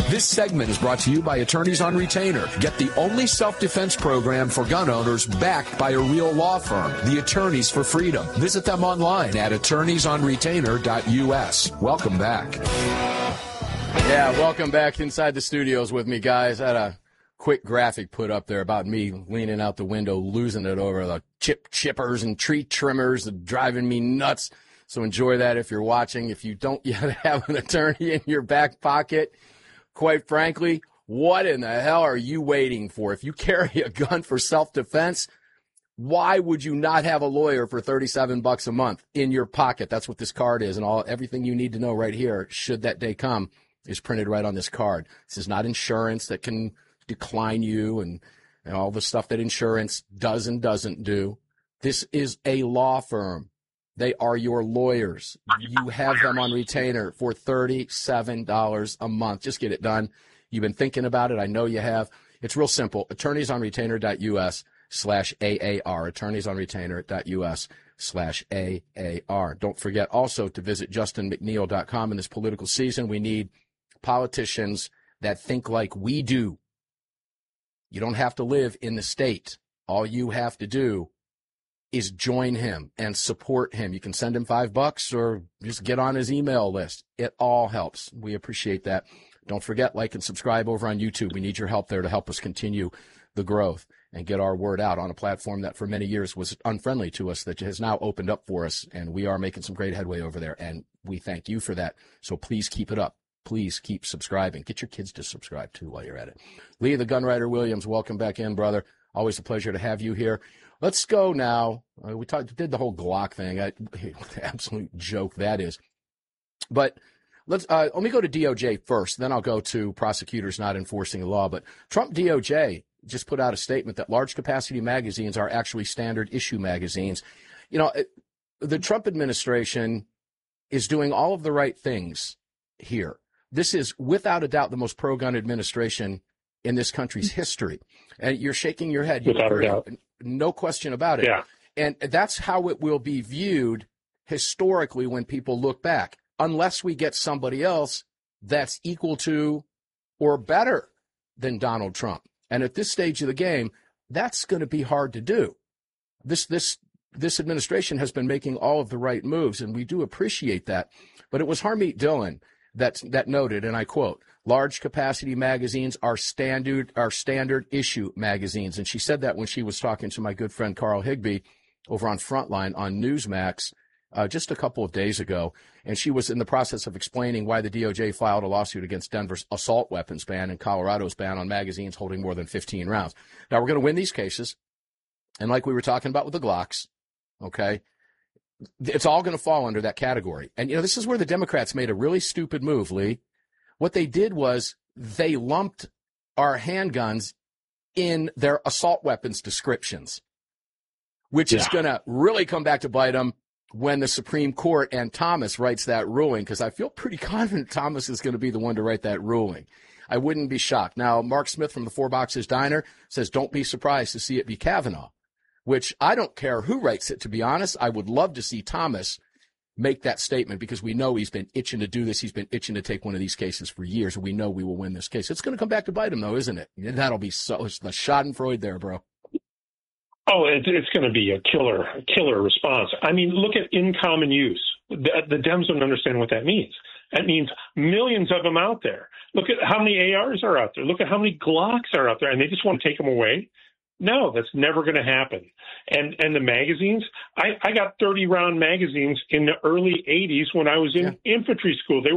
This segment is brought to you by Attorneys on Retainer. Get the only self-defense program for gun owners backed by a real law firm, the Attorneys for Freedom. Visit them online at attorneysonretainer.us. Welcome back. Yeah, welcome back inside the studios with me, guys. I had a quick graphic put up there about me leaning out the window, losing it over the chippers and tree trimmers driving me nuts. So enjoy that if you're watching. If you don't yet have an attorney in your back pocket, quite frankly, what in the hell are you waiting for? If you carry a gun for self-defense, why would you not have a lawyer for $37 a month in your pocket? That's what this card is, and everything you need to know right here, should that day come, is printed right on this card. This is not insurance that can decline you and all the stuff that insurance does and doesn't do. This is a law firm. They are your lawyers. You have them on retainer for $37 a month. Just get it done. You've been thinking about it. I know you have. It's real simple. attorneysonretainer.us/AAR. attorneysonretainer.us/AAR. Don't forget also to visit justinmcneil.com. In this political season, we need politicians that think like we do. You don't have to live in the state. All you have to do is join him and support him. You can send him $5 or just get on his email list. It all helps. We appreciate that. Don't forget, like and subscribe over on YouTube. We need your help there to help us continue the growth and get our word out on a platform that for many years was unfriendly to us, that has now opened up for us, and we are making some great headway over there, and we thank you for that. So please keep it up. Please keep subscribing. Get your kids to subscribe, too, while you're at it. Lee, the Gunwriter Williams, welcome back in, brother. Always a pleasure to have you here. Let's go now. We did the whole Glock thing. Absolute joke that is. But let me go to DOJ first, then I'll go to prosecutors not enforcing the law. But Trump DOJ just put out a statement that large capacity magazines are actually standard issue magazines. You know, the Trump administration is doing all of the right things here. This is without a doubt the most pro-gun administration in this country's history. And you're shaking your head. Without a doubt. No question about it. Yeah. And that's how it will be viewed historically when people look back, unless we get somebody else that's equal to or better than Donald Trump. And at this stage of the game, that's going to be hard to do. This administration has been making all of the right moves, and we do appreciate that. But it was Harmeet Dillon that noted, and I quote, large capacity magazines are standard issue magazines. And she said that when she was talking to my good friend Carl Higbie over on Frontline on Newsmax just a couple of days ago. And she was in the process of explaining why the DOJ filed a lawsuit against Denver's assault weapons ban and Colorado's ban on magazines holding more than 15 rounds. Now, we're going to win these cases. And like we were talking about with the Glocks, okay, it's all going to fall under that category. And, you know, this is where the Democrats made a really stupid move, Lee. What they did was they lumped our handguns in their assault weapons descriptions, which is going to really come back to bite them when the Supreme Court and Thomas writes that ruling, because I feel pretty confident Thomas is going to be the one to write that ruling. I wouldn't be shocked. Now, Mark Smith from the Four Boxes Diner says, don't be surprised to see it be Kavanaugh, which I don't care who writes it, to be honest. I would love to see Thomas make that statement, because we know he's been itching to do this. He's been itching to take one of these cases for years, and we know we will win this case. It's going to come back to bite him, though, isn't it? That'll be it's the schadenfreude there, bro. Oh, it's going to be a killer response. I mean, look at in common use. The Dems don't understand what that means. That means millions of them out there. Look at how many ARs are out there. Look at how many Glocks are out there, and they just want to take them away. No, that's never going to happen. And the magazines, I got 30-round magazines in the early 80s when I was in infantry school. They